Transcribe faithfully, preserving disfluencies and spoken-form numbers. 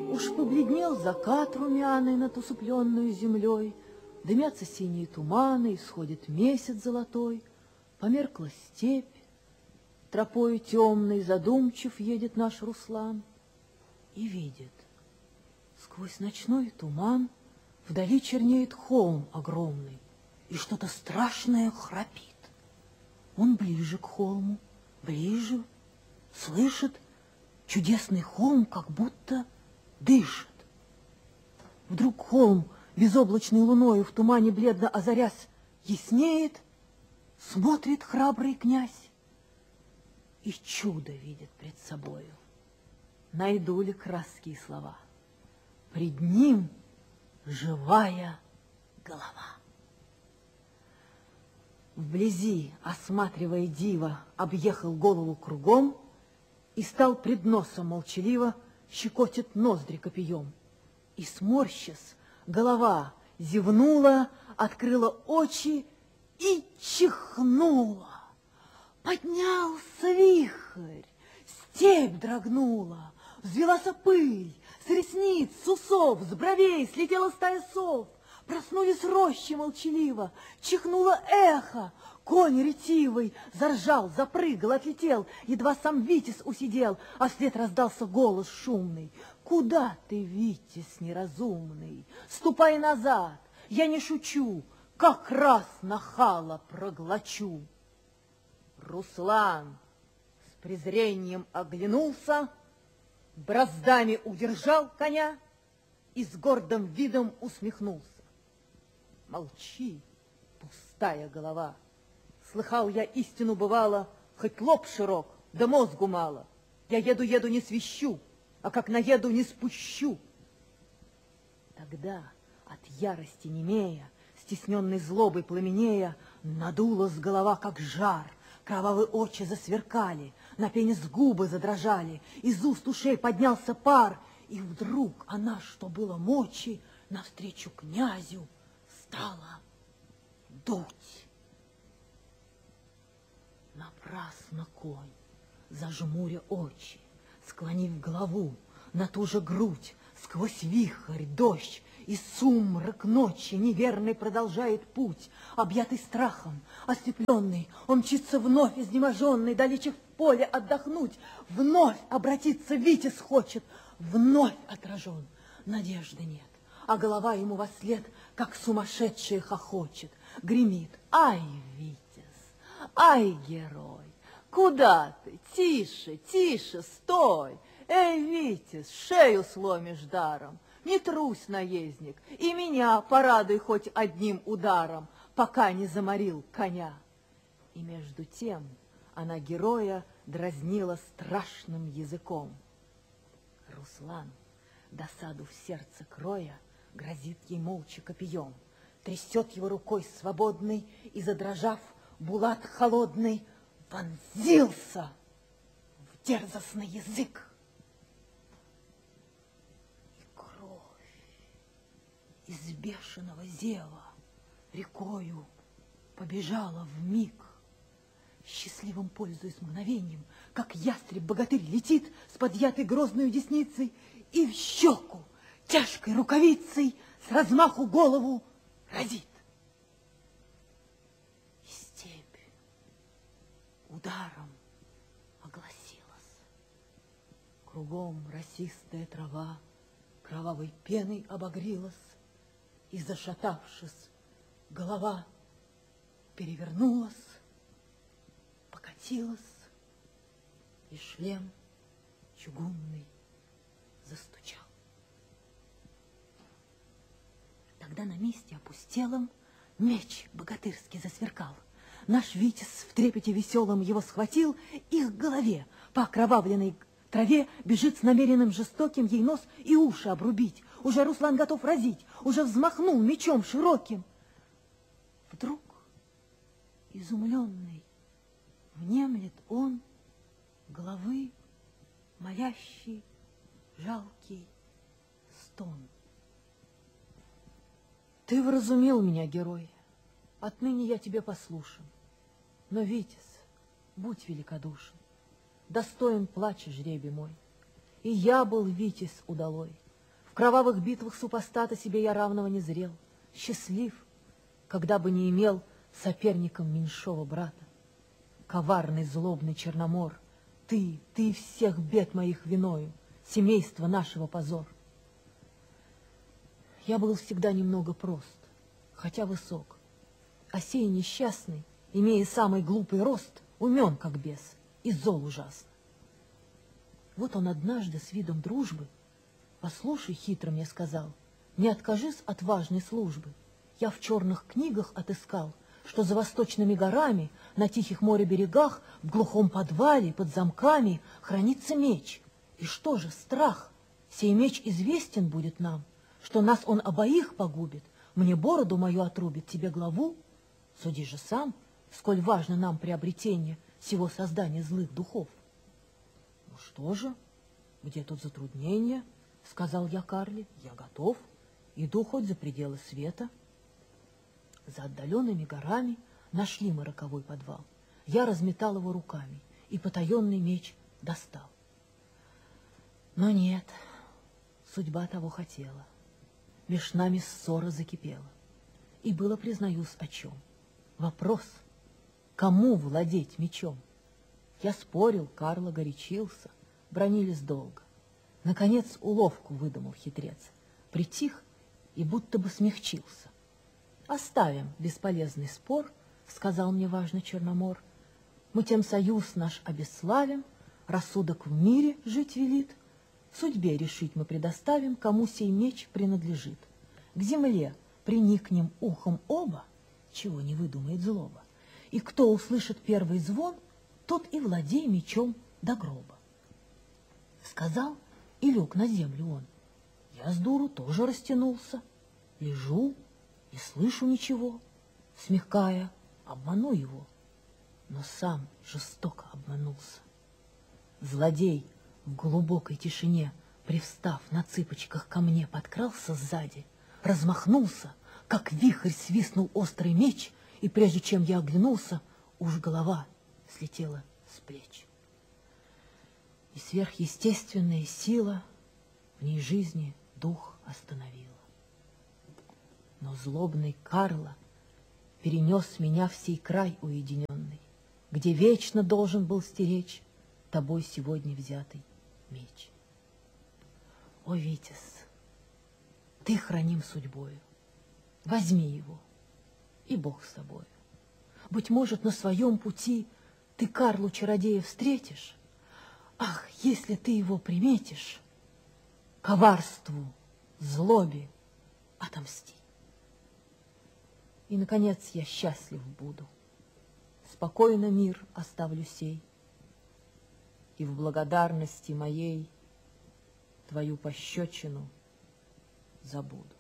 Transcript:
Уж побледнел закат румяный над усыпленную землей, дымятся синие туманы, исходит месяц золотой, померкла степь, тропою темной задумчив едет наш Руслан и видит, сквозь ночной туман вдали чернеет холм огромный, и что-то страшное храпит. Он ближе к холму, ближе, слышит, чудесный холм как будто дышит. Вдруг холм, безоблачной луною в тумане бледно озарясь, яснеет, смотрит храбрый князь и чудо видит пред собою. Найду ли краски слова? Пред ним живая голова. Вблизи, осматривая диво, объехал голову кругом и стал пред носом молчаливо щекотит ноздри копьем. И, сморщась, голова зевнула, открыла очи и чихнула. Поднялся вихрь, степь дрогнула, взвелась пыль, с ресниц, с усов, с бровей слетела стая сов. Проснулись рощи молчаливо, чихнуло эхо, конь ретивый заржал, запрыгал, отлетел, едва сам Витязь усидел, а вслед раздался голос шумный. Куда ты, Витязь неразумный? Ступай назад, я не шучу, как раз нахала проглочу. Руслан с презрением оглянулся, браздами удержал коня и с гордым видом усмехнулся. Молчи, пустая голова. Слыхал я истину бывало, хоть лоб широк, да мозгу мало. Я еду-еду не свищу, а как наеду не спущу. Тогда от ярости немея, стесненной злобой пламенея, надулась голова, как жар, кровавые очи засверкали, на пенис губы задрожали, из уст ушей поднялся пар, и вдруг она, что было мочи, навстречу князю стала дуть. Напрасно конь, зажмуря очи, склонив голову на ту же грудь, сквозь вихрь, дождь и сумрак ночи неверный продолжает путь. Объятый страхом, ослепленный, он мчится вновь изнеможенный, далече в поле отдохнуть, вновь обратиться Витязь хочет, вновь отражен, надежды нет. А голова ему вослед, как сумасшедшая, хохочет, гремит. Ай, Витязь, ай, герой, куда ты? Тише, тише, стой! Эй, Витязь, шею сломишь даром. Не трусь, наездник, и меня порадуй хоть одним ударом, пока не заморил коня. И между тем она героя дразнила страшным языком. Руслан, досаду в сердце кроя, грозит ей молча копьем, трясет его рукой свободной, и, задрожав, булат холодный вонзился в дерзостный язык. И кровь из бешеного зева рекою побежала вмиг. Счастливым пользуясь мгновением, как ястреб-богатырь летит с подъятой грозною десницей и в щеку тяжкой рукавицей с размаху голову разит. И степь ударом огласилась. Кругом росистая трава кровавой пеной обогрелась, и, зашатавшись, голова перевернулась, покатилась, и шлем чугунный застучал. Тогда на месте опустелом меч богатырский засверкал. Наш Витязь в трепете веселом его схватил, и к голове по окровавленной траве бежит с намеренным жестоким ей нос и уши обрубить. Уже Руслан готов разить, уже взмахнул мечом широким. Вдруг, изумленный, внемлет он головы молящий жалкий стон. Ты вразумил меня, герой, отныне я тебе послушен. Но, Витязь, будь великодушен, достоин плача жребий мой. И я был Витязь удалой, кровавых битвах супостата себе я равного не зрел. Счастлив, когда бы не имел соперником меньшого брата. Коварный, злобный Черномор, ты, ты всех бед моих виною, семейство нашего позор. Я был всегда немного прост, хотя высок, а сей несчастный, имея самый глупый рост, умен, как бес, и зол ужасно. Вот он однажды с видом дружбы: «Послушай, хитро мне сказал, не откажись от важной службы. Я в черных книгах отыскал, что за восточными горами, на тихих море берегах, в глухом подвале, под замками хранится меч. И что же, страх? Сей меч известен будет нам, что нас он обоих погубит, мне бороду мою отрубит, тебе главу. Суди же сам, сколь важно нам приобретение всего создания злых духов». «Ну что же, где тут затруднение?» — сказал я Карле. «Я готов, иду хоть за пределы света». За отдаленными горами нашли мы роковой подвал. Я разметал его руками и потаенный меч достал. Но нет, судьба того хотела. Меж нами ссора закипела. И было, признаюсь, о чем. Вопрос, кому владеть мечом? Я спорил, Карло горячился, бранились долго. Наконец уловку выдумал хитрец. Притих и будто бы смягчился. «Оставим бесполезный спор, — сказал мне важно Черномор. Мы тем союз наш обесславим, рассудок в мире жить велит. Судьбе решить мы предоставим, кому сей меч принадлежит. К земле приникнем ухом оба, чего не выдумает злоба, и кто услышит первый звон, тот и владей мечом до гроба». Сказал, и лег на землю он. Я с дуру тоже растянулся, лежу не слышу ничего, смекая, обману его, но сам жестоко обманулся. Злодей в глубокой тишине, привстав на цыпочках ко мне, подкрался сзади, размахнулся, как вихрь свистнул острый меч, и прежде чем я оглянулся, уж голова слетела с плеч. И сверхъестественная сила в ней жизни дух остановила. Но злобный Карло перенес меня в сей край уединенный, где вечно должен был стеречь тобой сегодня взятый меч. О, Витязь, ты храним судьбою, возьми его, и Бог с собою. Быть может, на своем пути ты Карлу чародея встретишь. Ах, если ты его приметишь, коварству, злобе отомсти. И, наконец, я счастлив буду. Спокойно мир оставлю сей, и в благодарности моей твою пощечину забуду.